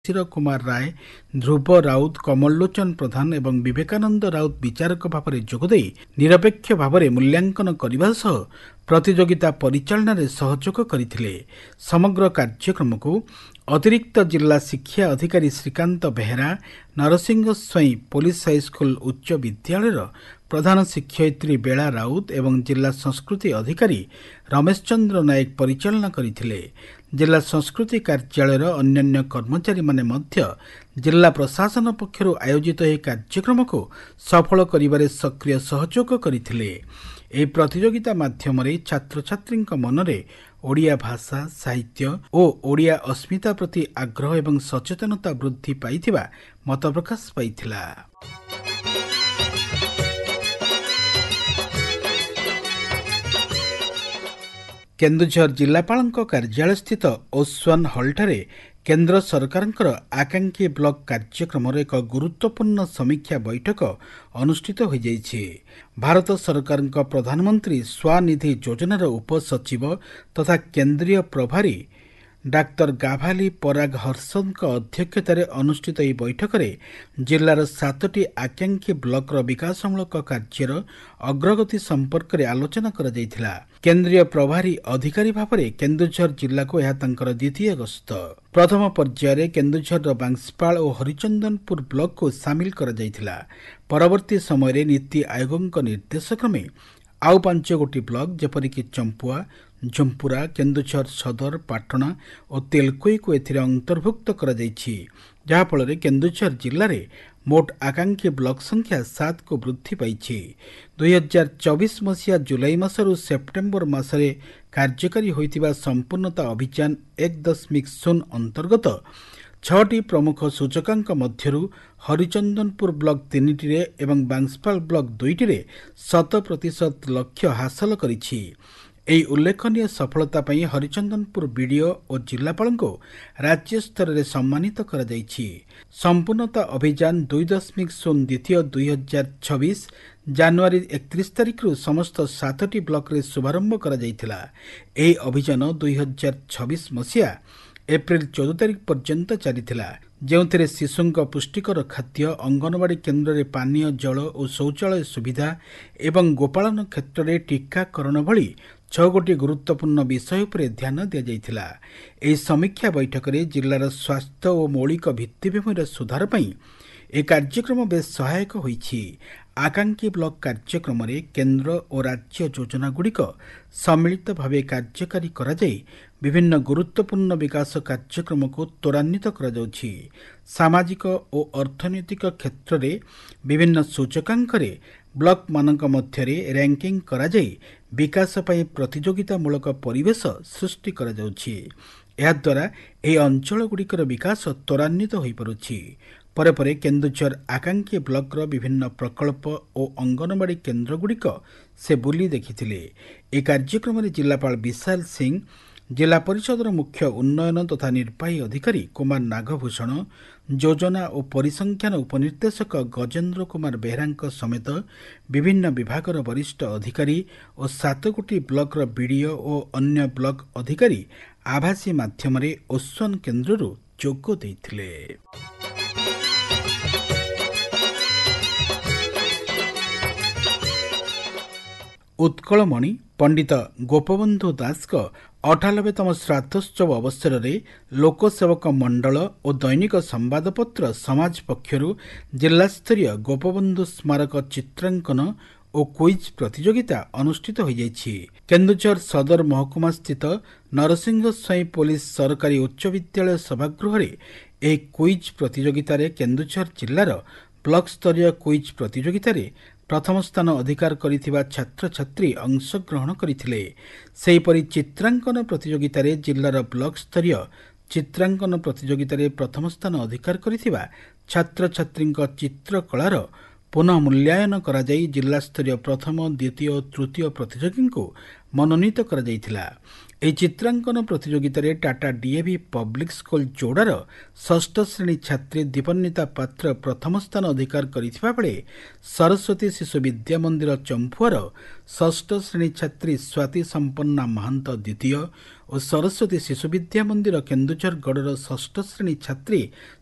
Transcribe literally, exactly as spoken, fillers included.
ଶିର କୁମାର ରାୟ, ଧ୍ରୁବ ରାଉତ, କମଳଲୋଚନ ପ୍ରଧାନ ଏବଂ ବିବେକାନନ୍ଦ ରାଉତ ବିଚାରକ ଭାବରେ ଯୋଗଦେଇ ନିରପେକ୍ଷ ଭାବରେ ମୂଲ୍ୟାଙ୍କନ କରିବା ସହ ପ୍ରତିଯୋଗିତା ପରିଚାଳନାରେ ସହଯୋଗ କରିଥିଲେ। ସମଗ୍ର କାର୍ଯ୍ୟକ୍ରମକୁ ଅତିରିକ୍ତ ଜିଲ୍ଲା ଶିକ୍ଷା ଅଧିକାରୀ ଶ୍ରୀକାନ୍ତ ବେହେରା, ନରସିଂହ ସ୍ୱାଇଁ ପୋଲିସ ହାଇସ୍କୁଲ ଉଚ୍ଚ ବିଦ୍ୟାଳୟର ପ୍ରଧାନ ଶିକ୍ଷୟିତ୍ରୀ ବେଳା ରାଉତ ଏବଂ ଜିଲ୍ଲା ସଂସ୍କୃତି ଅଧିକାରୀ ରମେଶ ଚନ୍ଦ୍ର ନାୟକ ପରିଚାଳନା କରିଥିଲେ। ଜିଲ୍ଲା ସଂସ୍କୃତି କାର୍ଯ୍ୟାଳୟର ଅନ୍ୟାନ୍ୟ କର୍ମଚାରୀମାନେ ମଧ୍ୟ ଜିଲ୍ଲା ପ୍ରଶାସନ ପକ୍ଷରୁ ଆୟୋଜିତ ଏହି କାର୍ଯ୍ୟକ୍ରମକୁ ସଫଳ କରିବାରେ ସକ୍ରିୟ ସହଯୋଗ କରିଥିଲେ। ଏହି ପ୍ରତିଯୋଗିତା ମାଧ୍ୟମରେ ଛାତ୍ରଛାତ୍ରୀଙ୍କ ମନରେ ଓଡ଼ିଆ ଭାଷା, ସାହିତ୍ୟ ଓ ଓଡ଼ିଆ ଅସ୍ମିତା ପ୍ରତି ଆଗ୍ରହ ଏବଂ ସଚେତନତା ବୃଦ୍ଧି ପାଇଥିବା ମତ ପ୍ରକାଶ ପାଇଥିଲା। କେନ୍ଦୁଝର ଜିଲ୍ଲାପାଳଙ୍କ କାର୍ଯ୍ୟାଳୟସ୍ଥିତ ଓସ୍ୱାନ ହଲ୍ଠାରେ କେନ୍ଦ୍ର ସରକାରଙ୍କର ଆକାଂକ୍ଷୀ ବ୍ଲକ କାର୍ଯ୍ୟକ୍ରମର ଏକ ଗୁରୁତ୍ୱପୂର୍ଣ୍ଣ ସମୀକ୍ଷା ବୈଠକ ଅନୁଷ୍ଠିତ ହୋଇଯାଇଛି। ଭାରତ ସରକାରଙ୍କ ପ୍ରଧାନମନ୍ତ୍ରୀ ସ୍ୱାନିଧି ଯୋଜନାର ଉପସଚିବ ତଥା କେନ୍ଦ୍ରୀୟ ପ୍ରଭାରୀ ଡାକ୍ତର ଗାଭାଲି ପରାଗ ହର୍ଷଦଙ୍କ ଅଧ୍ୟକ୍ଷତାରେ ଅନୁଷ୍ଠିତ ଏହି ବୈଠକରେ ଜିଲ୍ଲାର ସାତଟି ଆକାଂକ୍ଷୀ ବ୍ଲକର ବିକାଶମୂଳକ କାର୍ଯ୍ୟର ଅଗ୍ରଗତି ସମ୍ପର୍କରେ ଆଲୋଚନା କରାଯାଇଥିଲା। କେନ୍ଦ୍ରୀୟ ପ୍ରଭାରୀ ଅଧିକାରୀ ଭାବରେ କେନ୍ଦୁଝର ଜିଲ୍ଲାକୁ ଏହା ତାଙ୍କର ଦ୍ୱିତୀୟ ଗସ୍ତ। ପ୍ରଥମ ପର୍ଯ୍ୟାୟରେ କେନ୍ଦୁଝରର ବାଂଶପାଳ ଓ ହରିଚନ୍ଦନପୁର ବ୍ଲକକୁ ସାମିଲ କରାଯାଇଥିଲା। ପରବର୍ତ୍ତୀ ସମୟରେ ନୀତି ଆୟୋଗଙ୍କ ନିର୍ଦ୍ଦେଶକ୍ରମେ ଆଉ ପାଞ୍ଚ ଗୋଟି ବ୍ଲକ ଯେପରିକି ଚମ୍ପୁଆ, ଝୁମ୍ପୁରା, କେନ୍ଦୁଝର ସଦର, ପାଟଣା ଓ ତେଲକୋଇକୁ ଏଥିରେ ଅନ୍ତର୍ଭୁକ୍ତ କରାଯାଇଛି, ଯାହାଫଳରେ କେନ୍ଦୁଝର ଜିଲ୍ଲାରେ ମୋଟ ଆକାଂକ୍ଷୀ ବ୍ଲକ ସଂଖ୍ୟା ସାତକୁ ବୃଦ୍ଧି ପାଇଛି। ଦୁଇ ହଜାର ଚବିଶ ମସିହା ଜୁଲାଇ ମାସରୁ ସେପ୍ଟେମ୍ବର ମାସରେ କାର୍ଯ୍ୟକାରୀ ହୋଇଥିବା ସମ୍ପୂର୍ଣ୍ଣତା ଅଭିଯାନ ଏକ ଦଶମିକ ଶୂନ ଅନ୍ତର୍ଗତ ଛଅଟି ପ୍ରମୁଖ ସୂଚକାଙ୍କ ମଧ୍ୟରୁ ହରିଚନ୍ଦନପୁର ବ୍ଲକ ତିନିଟିରେ ଏବଂ ବାଂଶପାଳ ବ୍ଲକ ଦୁଇଟିରେ ଶତ ପ୍ରତିଶତ ଲକ୍ଷ୍ୟ ହାସଲ କରିଛି। ଏହି ଉଲ୍ଲେଖନୀୟ ସଫଳତା ପାଇଁ ହରିଚନ୍ଦନପୁର ବିଡିଓ ଓ ଜିଲ୍ଲାପାଳଙ୍କୁ ରାଜ୍ୟ ସ୍ତରରେ ସମ୍ମାନିତ କରାଯାଇଛି। ସମ୍ପୂର୍ଣ୍ଣତା ଅଭିଯାନ ଦୁଇ ଦଶମିକ ଶୂନ ଦ୍ୱିତୀୟ ଦୁଇ ହଜାର ଛବିଶ ଜାନୁଆରୀ ଏକତିରିଶ ତାରିଖରୁ ସମସ୍ତ ସାତଟି ବ୍ଲକରେ ଶୁଭାରମ୍ଭ କରାଯାଇଥିଲା। ଏହି ଅଭିଯାନ ଦୁଇ ହଜାର ଛବିଶ ମସିହା ଏପ୍ରିଲ ଚଉଦ ତାରିଖ ପର୍ଯ୍ୟନ୍ତ ଚାଲିଥିଲା, ଯେଉଁଥିରେ ଶିଶୁଙ୍କ ପୁଷ୍ଟିକର ଖାଦ୍ୟ, ଅଙ୍ଗନବାଡି କେନ୍ଦ୍ରରେ ପାନୀୟ ଜଳ ଓ ଶୌଚାଳୟ ସୁବିଧା ଏବଂ ଗୋପାଳନ କ୍ଷେତ୍ରରେ ଟିକାକରଣ ଭଳି ଛଅ ଗୋଟି ଗୁରୁତ୍ୱପୂର୍ଣ୍ଣ ବିଷୟ ଉପରେ ଧ୍ୟାନ ଦିଆଯାଇଥିଲା। ଏହି ସମୀକ୍ଷା ବୈଠକରେ ଜିଲ୍ଲାର ସ୍ୱାସ୍ଥ୍ୟ ଓ ମୌଳିକ ଭିତ୍ତିଭୂମିର ସୁଧାର ପାଇଁ ଏହି କାର୍ଯ୍ୟକ୍ରମ ବେଶ୍ ସହାୟକ ହୋଇଛି। ଆକାଂକ୍ଷୀ ବ୍ଲକ କାର୍ଯ୍ୟକ୍ରମରେ କେନ୍ଦ୍ର ଓ ରାଜ୍ୟ ଯୋଜନାଗୁଡ଼ିକ ସମ୍ମିଳିତ ଭାବେ କାର୍ଯ୍ୟକାରୀ କରାଯାଇ ବିଭିନ୍ନ ଗୁରୁତ୍ୱପୂର୍ଣ୍ଣ ବିକାଶ କାର୍ଯ୍ୟକ୍ରମକୁ ତ୍ୱରାନ୍ୱିତ କରାଯାଉଛି। ସାମାଜିକ ଓ ଅର୍ଥନୈତିକ କ୍ଷେତ୍ରରେ ବିଭିନ୍ନ ସୂଚକାଙ୍କରେ ବ୍ଲକମାନଙ୍କ ମଧ୍ୟରେ ର୍ୟାଙ୍କିଂ କରାଯାଇ ବିକାଶ ପାଇଁ ପ୍ରତିଯୋଗିତାମୂଳକ ପରିବେଶ ସୃଷ୍ଟି କରାଯାଉଛି। ଏହାଦ୍ୱାରା ଏହି ଅଞ୍ଚଳଗୁଡ଼ିକର ବିକାଶ ତ୍ୱରାନ୍ୱିତ ହୋଇପାରୁଛି। ପରେ ପରେ କେନ୍ଦୁଝର ଆକାଂକ୍ଷୀ ବ୍ଲକର ବିଭିନ୍ନ ପ୍ରକଳ୍ପ ଓ ଅଙ୍ଗନବାଡି କେନ୍ଦ୍ରଗୁଡ଼ିକ ସେ ବୁଲି ଦେଖିଥିଲେ। ଏହି କାର୍ଯ୍ୟକ୍ରମରେ ଜିଲ୍ଲାପାଳ ବିଶାଲ ସିଂ, ଜିଲ୍ଲା ପରିଷଦର ମୁଖ୍ୟ ଉନ୍ନୟନ ତଥା ନିର୍ବାହୀ ଅଧିକାରୀ କୁମାର ନାଗଭୂଷଣ, ଯୋଜନା ଓ ପରିସଂଖ୍ୟାନ ଉପନିର୍ଦ୍ଦେଶକ ଗଜେନ୍ଦ୍ର କୁମାର ବେହେରାଙ୍କ ସମେତ ବିଭିନ୍ନ ବିଭାଗର ବରିଷ୍ଠ ଅଧିକାରୀ ଓ ସାତଗୋଟି ବ୍ଲକର ବିଡିଓ ଓ ଅନ୍ୟ ବ୍ଲକ ଅଧିକାରୀ ଆଭାସୀ ମାଧ୍ୟମରେ ଓସ୍ୱାନ କେନ୍ଦ୍ରରୁ ଯୋଗ ଦେଇଥିଲେ। ଉତ୍କଳମଣି ପଣ୍ଡିତ ଗୋପବନ୍ଧୁ ଦାସଙ୍କ ଅଠାନବେତମ ଶ୍ରାଦ୍ଧୋତ୍ସବ ଅବସରରେ ଲୋକସେବକ ମଣ୍ଡଳ ଓ ଦୈନିକ ସମ୍ବାଦପତ୍ର ସମାଜ ପକ୍ଷରୁ ଜିଲ୍ଲାସ୍ତରୀୟ ଗୋପବନ୍ଧୁ ସ୍ମାରକ ଚିତ୍ରାଙ୍କନ ଓ କୁଇଜ୍ ପ୍ରତିଯୋଗିତା ଅନୁଷ୍ଠିତ ହୋଇଯାଇଛି। କେନ୍ଦୁଝର ସଦର ମହକୁମା ସ୍ଥିତ ନରସିଂହ ସ୍ୱାଇଁ ପୋଲିସ ସରକାରୀ ଉଚ୍ଚ ବିଦ୍ୟାଳୟ ସଭାଗୃହରେ ଏହି କୁଇଜ୍ ପ୍ରତିଯୋଗିତାରେ କେନ୍ଦୁଝର ଜିଲ୍ଲାର ବ୍ଲକ ସ୍ତରୀୟ କୁଇଜ୍ ପ୍ରତିଯୋଗିତାରେ ପ୍ରଥମ ସ୍ଥାନ ଅଧିକାର କରିଥିବା ଛାତ୍ରଛାତ୍ରୀ ଅଂଶଗ୍ରହଣ କରିଥିଲେ। ସେହିପରି ଚିତ୍ରାଙ୍କନ ପ୍ରତିଯୋଗିତାରେ ଜିଲ୍ଲାର ବ୍ଲକ ସ୍ତରୀୟ ଚିତ୍ରାଙ୍କନ ପ୍ରତିଯୋଗିତାରେ ପ୍ରଥମ ସ୍ଥାନ ଅଧିକାର କରିଥିବା ଛାତ୍ରଛାତ୍ରୀଙ୍କ ଚିତ୍ରକଳାର ପୁନଃ ମୂଲ୍ୟାୟନ କରାଯାଇ ଜିଲ୍ଲାସ୍ତରୀୟ ପ୍ରଥମ, ଦ୍ୱିତୀୟ ଓ ତୃତୀୟ ପ୍ରତିଯୋଗୀଙ୍କୁ ମନୋନୀତ କରାଯାଇଥିଲା। ଏହି ଚିତ୍ରାଙ୍କନ ପ୍ରତିଯୋଗିତାରେ ଟାଟା ଡିଏଭି ପବ୍ଲିକ୍ ସ୍କୁଲ ଯୋଡ଼ାର ଷଷ୍ଠ ଶ୍ରେଣୀ ଛାତ୍ରୀ ଦୀପନ୍ନିତା ପାତ୍ର ପ୍ରଥମ ସ୍ଥାନ ଅଧିକାର କରିଥିବା ବେଳେ ସରସ୍ୱତୀ ଶିଶୁ ବିଦ୍ୟା ମନ୍ଦିର ଚମ୍ପୁଆର ଷଷ୍ଠ ଶ୍ରେଣୀ ଛାତ୍ରୀ ସ୍ୱାତି ସମ୍ପନ୍ନା ମହାନ୍ତ ଦ୍ୱିତୀୟ ଓ ସରସ୍ୱତୀ ଶିଶୁ ବିଦ୍ୟା ମନ୍ଦିର କେନ୍ଦୁଝରଗଡ଼ର ଷଷ୍ଠ ଶ୍ରେଣୀ ଛାତ୍ରୀ